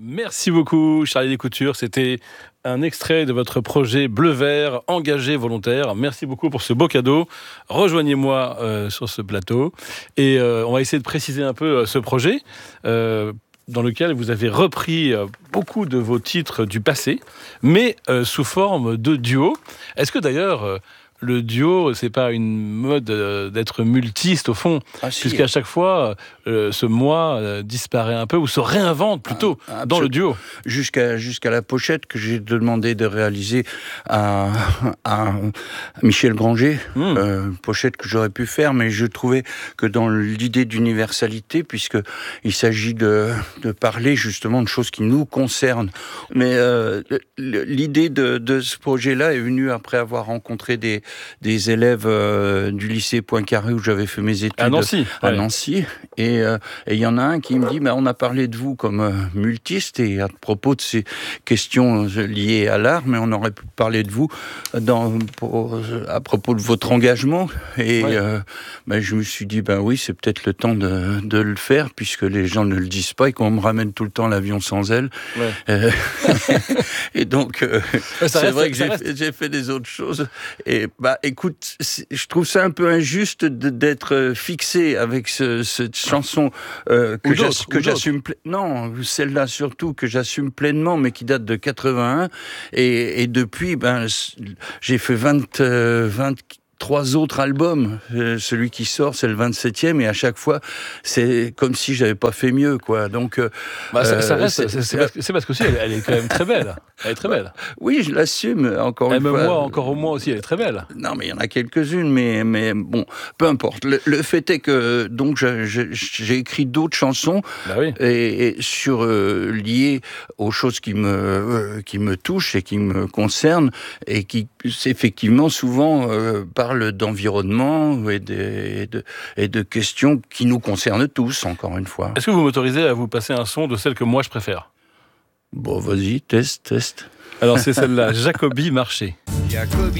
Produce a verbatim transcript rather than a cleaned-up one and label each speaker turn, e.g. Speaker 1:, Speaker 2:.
Speaker 1: Merci beaucoup, Charlie Descoutures. C'était un extrait de votre projet Bleu-Vert, engagé volontaire. Merci beaucoup pour ce beau cadeau. Rejoignez-moi euh, sur ce plateau. Et euh, on va essayer de préciser un peu euh, ce projet, euh, dans lequel vous avez repris euh, beaucoup de vos titres du passé, mais euh, sous forme de duo. Est-ce que d'ailleurs... Euh, le duo, c'est pas une mode euh, d'être multiste au fond, ah, si. Puisqu'à chaque fois, euh, ce moi euh, disparaît un peu ou se réinvente plutôt ah, dans le duo.
Speaker 2: Jusqu'à jusqu'à la pochette que j'ai demandé de réaliser à, à Michel Granger, mmh. euh, pochette que j'aurais pu faire, mais je trouvais que dans l'idée d'universalité, puisque il s'agit de, de parler justement de choses qui nous concernent. Mais euh, l'idée de, de ce projet-là est venue après avoir rencontré des des élèves euh, du lycée Poincaré où j'avais fait mes études
Speaker 1: à Nancy.
Speaker 2: À
Speaker 1: ouais.
Speaker 2: Nancy. Et il euh, y en a un qui me dit, bah, on a parlé de vous comme euh, multiste et à propos de ces questions liées à l'art, mais on aurait pu parler de vous dans, pour, à propos de votre engagement. Et ouais. euh, bah, je me suis dit, ben bah, oui, c'est peut-être le temps de, de le faire puisque les gens ne le disent pas et qu'on me ramène tout le temps l'avion sans aile.
Speaker 1: Ouais.
Speaker 2: Euh, et donc, euh, c'est
Speaker 1: reste,
Speaker 2: vrai que j'ai
Speaker 1: reste.
Speaker 2: fait, j'ai fait des autres choses. Et bah écoute, je trouve ça un peu injuste de, d'être fixé avec ce, cette chanson euh, que, j'ass, que j'assume ple- non, celle-là surtout que j'assume pleinement, mais qui date de quatre-vingt-un et, et depuis ben j'ai fait vingt, euh, vingt trois autres albums. Euh, celui qui sort, c'est le vingt-septième, et à chaque fois, c'est comme si j'avais pas fait mieux, quoi. Donc, euh,
Speaker 1: bah, ça, ça reste, c'est, c'est, c'est, parce que, c'est parce que aussi, elle, elle est quand même très belle. Elle est très belle.
Speaker 2: Oui, je l'assume. Encore une
Speaker 1: même
Speaker 2: fois.
Speaker 1: Moi, encore au moins aussi, elle est très belle.
Speaker 2: Non, mais il y en a quelques-unes, mais mais bon, peu importe. Le, le fait est que donc je, je, j'ai écrit d'autres chansons
Speaker 1: bah oui.
Speaker 2: et, et sur euh, liées aux choses qui me euh, qui me touchent et qui me concernent et qui effectivement souvent euh, parlent d'environnement et de, et, de, et de questions qui nous concernent tous, encore une fois.
Speaker 1: Est-ce que vous m'autorisez à vous passer un son de celle que moi je préfère ?
Speaker 2: Bon, vas-y, teste, teste.
Speaker 1: Alors c'est celle-là, Jacobi Marché.
Speaker 3: Jacobi